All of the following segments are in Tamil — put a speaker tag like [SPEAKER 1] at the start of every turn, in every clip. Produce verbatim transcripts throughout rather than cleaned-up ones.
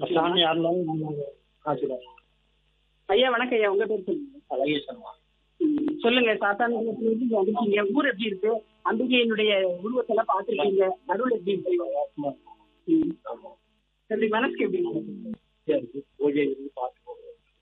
[SPEAKER 1] நிச்சயமா.
[SPEAKER 2] சாமி யாருனாலும் நம்ம காட்சிடுவோம்.
[SPEAKER 1] ஐயா வணக்கம் ஐயா, உங்க பேர் சொல்லுங்க.
[SPEAKER 2] அழகேசன்மா.
[SPEAKER 1] ம், சொல்லுங்க. சாத்தான இங்க வந்துருக்கீங்க, ஊர் எப்படி இருக்கு? அம்பிகையினுடைய உருவத்தெல்லாம் பார்த்திருக்கீங்க, நடுவில் எப்படி இருக்கு? ம்.
[SPEAKER 2] ஆமா.
[SPEAKER 1] எப்படி மனசுக்கு எப்படி இருக்கு?
[SPEAKER 2] சரி, பூஜை இருந்து பார்த்துக்கோங்க.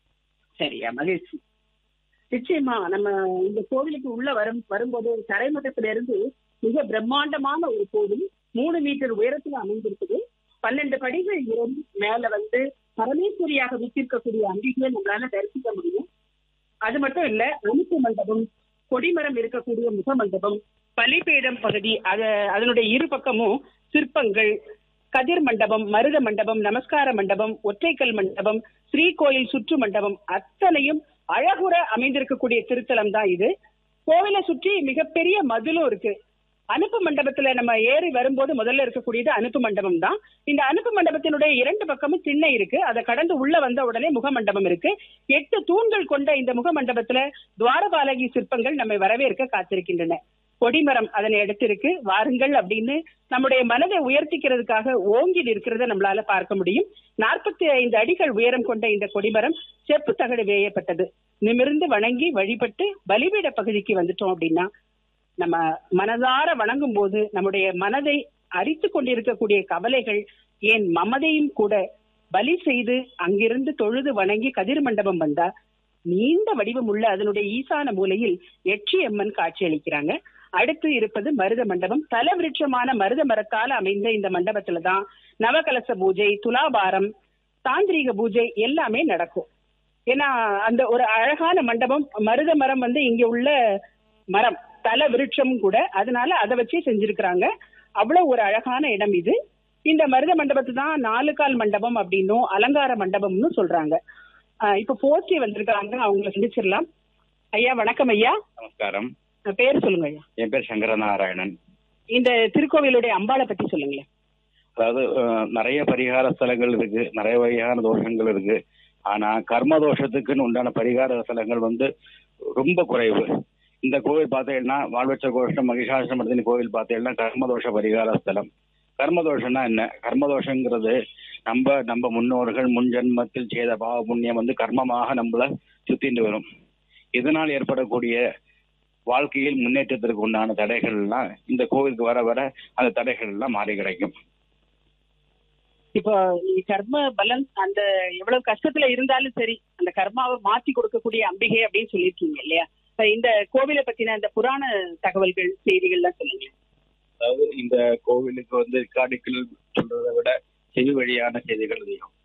[SPEAKER 1] சரியா, மகிழ்ச்சி. நிச்சயமா நம்ம இந்த கோவிலுக்கு உள்ள வரும் வரும்போது தரைமட்டத்தில இருந்து மிக பிரம்மாண்டமான ஒரு கோவில், மூணு மீட்டர் உயரத்துல அமைந்திருக்குது. பன்னெண்டு படிகள் இறங்கி மேல வந்து பரமேஸ்வரியாக வீட்டிருக்கக்கூடிய அம்பிகையை நம்மளால தரிசிக்க முடியும். அது மட்டும் இல்ல, அனுப்பு மண்டபம், கொடிமரம் இருக்கக்கூடிய முக மண்டபம், பலிபீடம் பகுதி, அத அதனுடைய இரு பக்கமும் சிற்பங்கள், கதிர் மண்டபம், மருத மண்டபம், நமஸ்கார மண்டபம், ஒற்றைக்கல் மண்டபம், ஸ்ரீகோயில் சுற்று மண்டபம், அத்தனையும் அழகுற அமைந்திருக்கக்கூடிய திருத்தலம் தான் இது. கோவிலை சுற்றி மிகப்பெரிய மதிலும் இருக்கு. அனுப்பு மண்டபத்துல நம்ம ஏறி வரும்போது முதல்ல இருக்கக்கூடியது அனுப்பு மண்டபம் தான். இந்த அனுப்பு மண்டபத்தினுடைய இரண்டு பக்கமும் திண்ணை இருக்கு. அதை கடந்து உள்ள வந்த உடனே முக மண்டபம் இருக்கு. எட்டு தூண்கள் கொண்ட இந்த முக மண்டபத்துல துவாரபாலகி சிற்பங்கள் நம்மை வரவேற்க காத்திருக்கின்றன. கொடிமரம் அதனை எடுத்திருக்கு. வாருங்கள் அப்படின்னு நம்முடைய மனதை உயர்த்திக்கிறதுக்காக ஓங்கி இருக்கிறத நம்மளால பார்க்க முடியும். நாற்பத்தி ஐந்து அடிகள் உயரம் கொண்ட இந்த கொடிமரம் செப்பு தகடு வேயப்பட்டது. நிமிர்ந்து வணங்கி வழிபட்டு பலிபீட பகுதிக்கு வந்துட்டோம் அப்படின்னா, நம்ம மனதார வணங்கும் போது நம்முடைய மனதை அரித்து கொண்டிருக்கக்கூடிய கவலைகள், ஏன் மமதையும் கூட பலி செய்து அங்கிருந்து தொழுது வணங்கி கதிர் மண்டபம் வந்தா நீண்ட வடிவம் உள்ள அதனுடைய ஈசான மூலையில் எட்சி அம்மன் காட்சி அளிக்கிறாங்க. அடுத்து இருப்பது மருத மண்டபம். தல விருட்சமான மருத மரத்தால் அமைந்த இந்த மண்டபத்துல தான் நவகலச பூஜை, துலாபாரம், தாந்திரீக பூஜை எல்லாமே நடக்கும். ஏன்னா அந்த ஒரு அழகான மண்டபம், மருத மரம் வந்து இங்க உள்ள மரம், தல விருட்சம் கூட, அதனால அதை வச்சே செஞ்சிருக்கிறாங்க. அவ்வளவு ஒரு அழகான இடம் இது. இந்த மருத மண்டபத்தை தான் நாலு கால் மண்டபம் அப்படின்னும் அலங்கார மண்டபம்னு சொல்றாங்க. ஆஹ் இப்ப போஸ்டி வந்திருக்காங்க, அவங்களை சந்திச்சிடலாம். ஐயா வணக்கம். ஐயா
[SPEAKER 3] நமஸ்காரம்.
[SPEAKER 1] பேர் சொல்லுங்க ஐயா.
[SPEAKER 3] என் பேர் சங்கரநாராயணன்.
[SPEAKER 1] இந்த திருக்கோவிலுடைய அம்பாளை பத்தி சொல்லுங்களேன்.
[SPEAKER 3] அதாவது நிறைய பரிகார ஸ்தலங்கள் இருக்கு, நிறைய பரிகார தோஷங்கள் இருக்கு. ஆனா கர்ம தோஷத்துக்குன்னு உண்டான பரிகார ஸ்தலங்கள் வந்து ரொம்ப குறைவு. இந்த கோவில் பார்த்தீங்கன்னா வாழ்வச்ச கோஷ்டம் மகிஷாசமர்த்தினி கோவில் பார்த்தீங்கன்னா கர்மதோஷ பரிகார ஸ்தலம். கர்மதோஷம்னா என்ன? கர்மதோஷங்கிறது நம்ம நம்ம முன்னோர்கள் முன் ஜென்மத்தில் செய்த பாவ புண்ணியம் வந்து கர்மமாக நம்மள சுத்திட்டு வரும். இதனால் ஏற்படக்கூடிய வாழ்க்கையில் முன்னேற்றத்திற்கு உண்டான தடைகள்லாம் இந்த கோவிலுக்கு வர வர அந்த தடைகள் எல்லாம் மாறி கிடைக்கும்.
[SPEAKER 1] இப்போ கர்ம பலன், அந்த எவ்வளவு கஷ்டத்துல இருந்தாலும் சரி அந்த கர்மாவை மாற்றி கொடுக்கக்கூடிய அம்பிகை அப்படின்னு சொல்லியிருக்கீங்க இல்லையா? இந்த கோவிலை பத்தின அந்த புராண தகவல்கள், செய்திகள்லாம் சொல்லுங்க.
[SPEAKER 3] அதாவது இந்த கோவிலுக்கு வந்து காடிக்கல் சொல்றதை விட செவி வழியான செய்திகள் அதிகம்.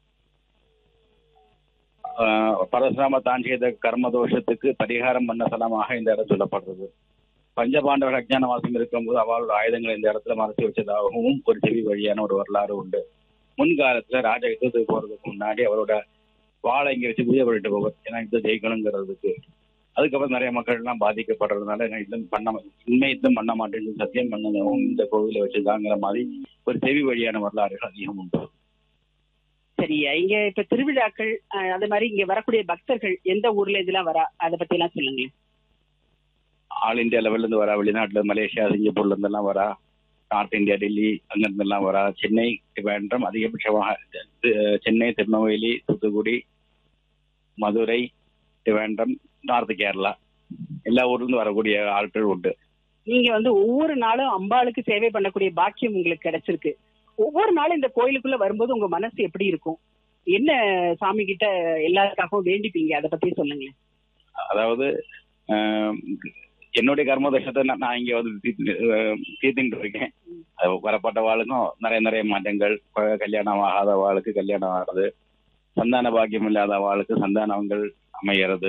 [SPEAKER 3] பரசுராம தான் செய்த கர்மதோஷத்துக்கு பரிகாரம் பண்ண ஸ்தலமாக இந்த இடம் சொல்லப்படுறது. பஞ்சபாண்டவர் அஜ்ஞான வாசம் இருக்கும்போது அவளோட ஆயுதங்களை இந்த இடத்துல மறைச்சி வச்சதாகவும் ஒரு செவி வழியான ஒரு வரலாறு உண்டு. முன்காலத்துல ராஜா யுத்தத்துக்கு போறதுக்கு முன்னாடி அவரோட வாழை இங்க வச்சு பூஜை பண்ணிட்டு போவார், ஏன்னா யுத்தம் ஜெயிக்கணுங்கிறதுக்கு. அதுக்கப்புறம் நிறைய மக்கள் எல்லாம் பாதிக்கப்படுறதுனால யுத்தம் பண்ண உண்மை யுத்தம் பண்ண மாட்டேன்னு சத்தியம் பண்ணதும் இந்த கோவிலை வச்சுதாங்கிற மாதிரி ஒரு செவி வழியான வரலாறுகள் அதிகம் உண்டு.
[SPEAKER 1] சரியா, இங்க இப்ப திருவிழாக்கள் அது மாதிரி இங்க வரக்கூடிய பக்தர்கள் எந்த ஊர்ல இதெல்லாம் வரா, அதை பத்தி எல்லாம் சொல்லுங்க.
[SPEAKER 3] ஆல் இந்தியா லெவல்ல இருந்து வரா, வெளிநாட்டுல மலேசியா சிங்கப்பூர்ல இருந்து எல்லாம் வரா, நார்த் இந்தியா டெல்லி அங்கிருந்து எல்லாம் வரா. சென்னை வேண்டாம் அதிகபட்சமாக சென்னை, திருநெல்வேலி, தூத்துக்குடி, மதுரை, வேண்டாம், நார்த் கேரளா எல்லா ஊர்ல இருந்து வரக்கூடிய ஆட்கள் உண்டு.
[SPEAKER 1] நீங்க வந்து ஒவ்வொரு நாளும் அம்பாளுக்கு சேவை பண்ணக்கூடிய பாக்கியம் உங்களுக்கு கிடைச்சிருக்கு. ஒவ்வொரு நாளும் இந்த கோயிலுக்குள்ள வரும்போது உங்க மனசு எப்படி இருக்கும்? என்ன சாமி கிட்ட எல்லாருக்காகவும் வேண்டிப்பீங்க, அதை பத்தி சொல்லுங்க.
[SPEAKER 3] அதாவது என்னுடைய கர்மதோஷத்தை நான் இங்க வந்து தீர்த்துட்டு இருக்கேன். வரப்பட்ட வாளுக்கும் நிறைய நிறைய மாற்றங்கள், கல்யாணம் ஆகாத வாளுக்கு கல்யாணம் ஆகிறது, சந்தான பாக்கியம் இல்லாத வாளுக்கு சந்தானங்கள் அமைகிறது.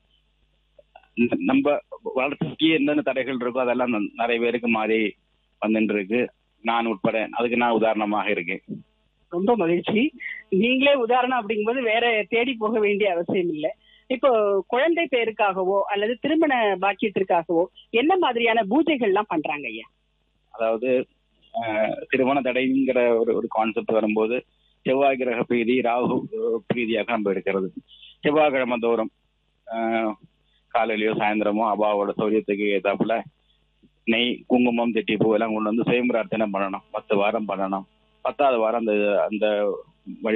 [SPEAKER 3] நம்ம வளர்ச்சிக்கு என்னென்ன தடைகள் இருக்கோ அதெல்லாம் நிறைய பேருக்கு மாறி வந்துட்டு இருக்கு, நான் உட்பட. அதுக்கு நான் உதாரணமாக இருக்கேன்.
[SPEAKER 1] ரொம்ப மகிழ்ச்சி. நீங்களே உதாரணம் அப்படிங்கும்போது வேற தேடி போக வேண்டிய அவசியம் இல்லை. இப்போ குழந்தை பேருக்காகவோ அல்லது திருமண பாக்கியத்திற்காகவோ என்ன மாதிரியான பூஜைகள்லாம் பண்றாங்க ஐயா?
[SPEAKER 3] அதாவது திருமண தடைங்கிற ஒரு ஒரு கான்செப்ட் வரும்போது செவ்வாய் கிரக பிரீதி, ராகு பிரீதியாக நம்ம எடுக்கிறது. செவ்வாய்க்கிழமை தோறும் காலையிலயோ சாயந்தரமோ அபாவோட சௌரியத்துக்கு ஏதாப்புல நெய், குங்குமம், தெட்டி பூ எல்லாம் கொண்டு வந்து சுயம்பிரார்த்தனை பண்ணணும். பத்து வாரம் பண்ணணும். பத்தாவது வாரம் அந்த அந்த